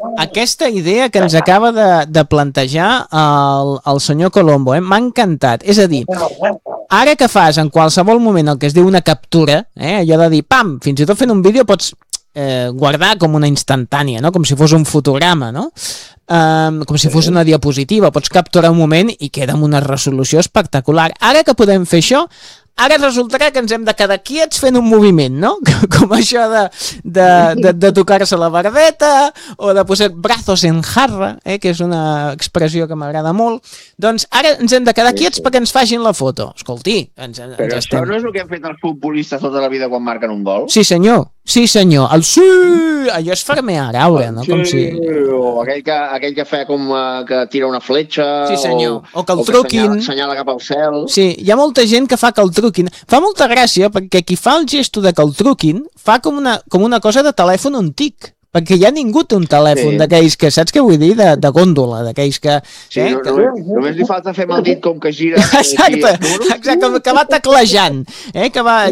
aquesta idea que ens acaba de plantejar el senyor Colombo, m'ha encantat. És a dir, ara que fas en qualsevol moment el que es diu una captura, allò de dir, pam, fins i tot fent un vídeo pots guardar com una instantània, no? Com si fos un fotograma, no? Com si fos una diapositiva, pots capturar un moment i queda amb una resolució espectacular. Ara que podem fer això, ara resultarà que ens hem de quedar quiets fent un moviment, no? Com això de tocar-se la barbeta o de posar brazos en jarra, que és una expressió que m'agrada molt. Doncs ara ens hem de quedar quiets perquè ens facin la foto. Escolti, Però això no és el que han fet els futbolistes tota la vida quan marquen un gol? Sí, senyor. Sí, senyor. El sí! Allò és fermear aura, no? Com si... O aquell que fa com que tira una fletxa... Sí, senyor. O que el truquin. Que senyala cap al cel. Sí, hi ha molta gent que fa que el truquin. Fa molta gràcia perquè qui fa el gesto de que el truquin fa com una cosa de telèfon antic. Perquè ja ningú té un telèfon d'aquells que, saps què vull dir? De gòndola, d'aquells que... Sí, només li falta fer amb el dit com que gira... Exacte, que va teclejant, que va...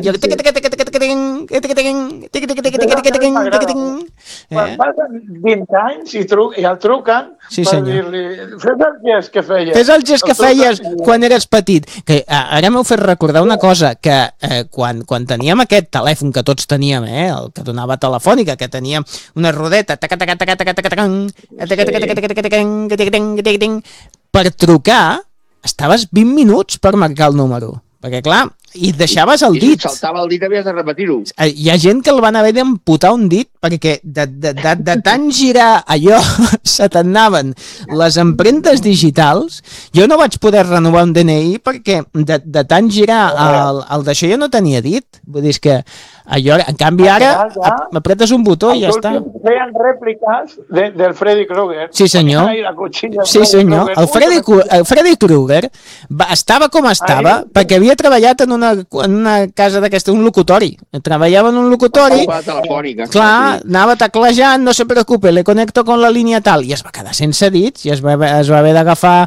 Quan passen 20 anys i el truquen per dir-li fes el gest que feies. Fes el gest que feies quan eres petit. Que ara m'heu fet recordar una cosa, que quan teníem aquest telèfon que tots teníem, el que donava Telefònica, que teníem una rodeta per trucar, estaves 20 minuts per marcar el número. Perquè, clar, i deixaves el dit. I si saltava el dit havies de repetir-ho. Hi ha gent que el van haver d'amputar un dit perquè de tant girar allò se t'anaven les empremtes digitals. Jo no vaig poder renovar un DNI perquè de tant girar el d'això jo no tenia dit. Vull dir que allò, en canvi ara apretes un botó i ja està. Feien rèpliques del Freddy Krueger. Sí, senyor. Sí, senyor. El Freddy Krueger estava com estava perquè havia treballat en una casa d'aquesta, un locutori. Treballava en un locutori. Clar, anava teclejant, no se preocupe, le conecto con la línia tal. I es va quedar sense dits i es va haver d'agafar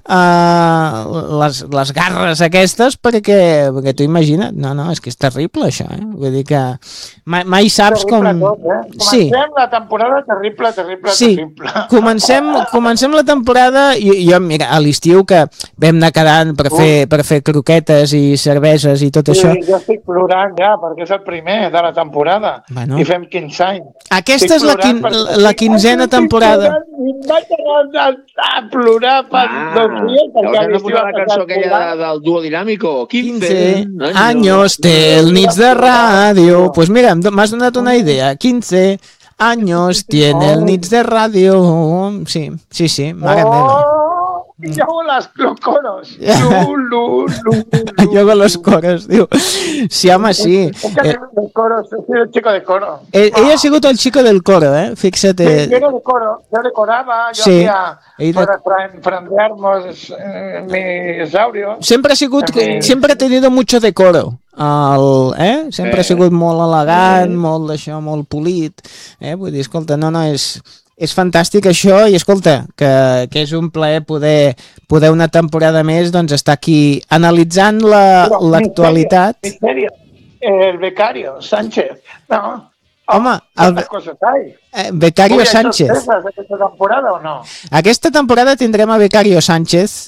les garres aquestes perquè tu imagina't. No, és que és terrible això, Vull dir que mai saps com... Comencem la temporada terrible. Sí, comencem la temporada i jo, mira, a l'estiu que vam anar quedant per fer croquetes i cerveses i tot això. Jo estic plorant ja, perquè és el primer de la temporada i fem 15 anys. Aquesta és la quinzena temporada. Vaig a plorar per 2 dies. Haurem de posar la cançó aquella del dúo dinàmico. 15 años del Nits de Ràdio. Pues mira, m'has donat una idea. 15 años tiene el Nits de Ràdio. Sí, mare meva. Yo hago los coros. Yo hago los coros, diu. Sí, home, sí. Soy el chico de coro. Ell ha sigut el chico del coro, fíxate. Yo era de coro, yo decoraba, yo hacía para frandearnos mis audios. Siempre ha tenido mucho decoro. Sempre ha sigut molt elegant, molt d'això, molt polit. Vull dir, escolta, no, és fantàstic això i escolta, que és un plaer poder una temporada més doncs estar aquí analitzant l'actualitat. El becario Sánchez, no? Home, Becario Sánchez. ¿Aquesta temporada o no? Aquesta temporada tindrem a Becario Sánchez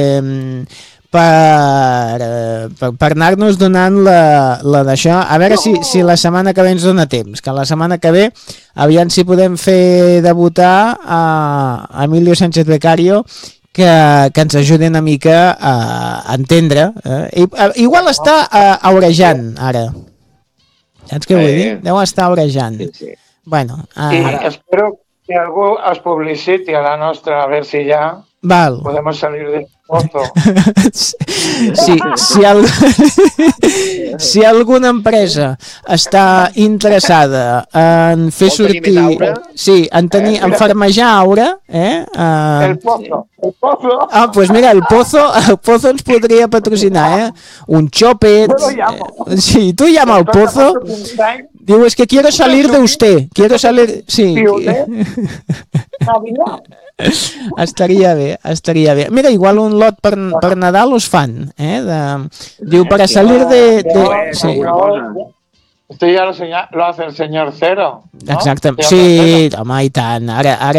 per anar-nos donant la d'això. A veure si la setmana que ve ens dona temps, que la setmana que ve aviam si podem fer debutar a Emilio Sánchez Becario, que ens ajudi una mica a entendre. Igual està aurejant ara. Saps què vull dir? Deu estar aurejant. Bueno, espero que algú es publiciti a la nostra, a veure si ja podem salir de foto. Si alguna empresa està interessada en fer sortir... Sí, en farmejar aura... El Pozo. Pues mira, el Pozo ens podria patrocinar, Un chopet... Sí, tu llama al Pozo... Diu, es que quiero salir de usted. Quiero salir... Sí. Estaria bé. Mira, igual un lot per Nadal us fan, diu, para salir de... Sí. Esto ya lo hace el señor Cero, ¿no? Exacte. Sí, home, i tant. Ara